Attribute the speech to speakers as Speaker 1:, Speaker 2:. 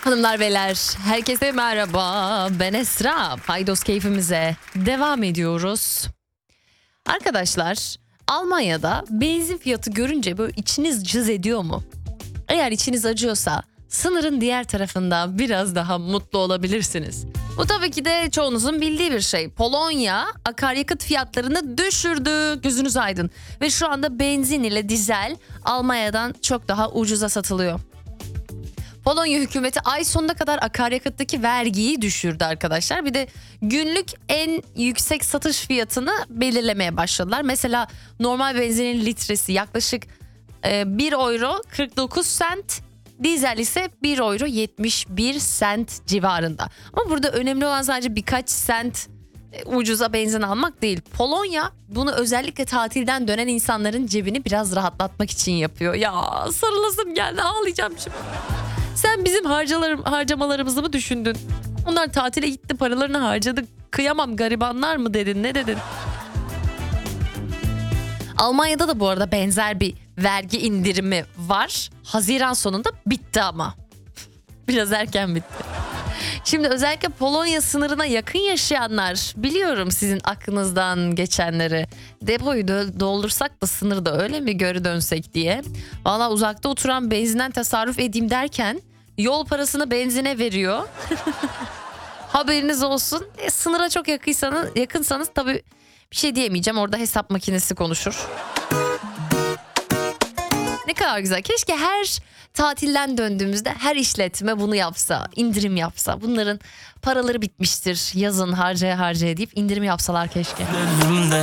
Speaker 1: Hanımlar beyler, herkese merhaba. Ben Esra. Paydos keyfimize devam ediyoruz. Arkadaşlar, Almanya'da benzin fiyatı görünce böyle içiniz cız ediyor mu? Eğer içiniz acıyorsa sınırın diğer tarafında biraz daha mutlu olabilirsiniz. Bu tabii ki de çoğunuzun bildiği bir şey. Polonya akaryakıt fiyatlarını düşürdü. Gözünüz aydın. Ve şu anda benzin ile dizel Almanya'dan çok daha ucuza satılıyor. Polonya hükümeti ay sonuna kadar akaryakıttaki vergiyi düşürdü arkadaşlar. Bir de günlük en yüksek satış fiyatını belirlemeye başladılar. Mesela normal benzinin litresi yaklaşık 1 euro 49 sent, dizel ise 1 euro 71 sent civarında. Ama burada önemli olan sadece birkaç sent ucuza benzin almak değil. Polonya bunu özellikle tatilden dönen insanların cebini biraz rahatlatmak için yapıyor. Ya sarılasım geldi, ağlayacağım şimdi. Sen bizim harcamalarımızı mı düşündün? Onlar tatile gitti, paralarını harcadı. Kıyamam garibanlar mı dedin, ne dedin? Almanya'da da bu arada benzer bir vergi indirimi var. Haziran sonunda bitti ama. Biraz erken bitti. Şimdi özellikle Polonya sınırına yakın yaşayanlar, biliyorum sizin aklınızdan geçenleri. Depoyu doldursak da sınırda öyle mi geri dönsek diye. Valla uzakta oturan benzinden tasarruf edeyim derken yol parasını benzine veriyor. Haberiniz olsun. Sınıra çok yakınsanız tabii bir şey diyemeyeceğim. Orada hesap makinesi konuşur. Ne kadar güzel. Keşke her tatilden döndüğümüzde her işletme bunu yapsa, indirim yapsa. Bunların paraları bitmiştir. Yazın harcaya harcaya deyip indirim yapsalar keşke.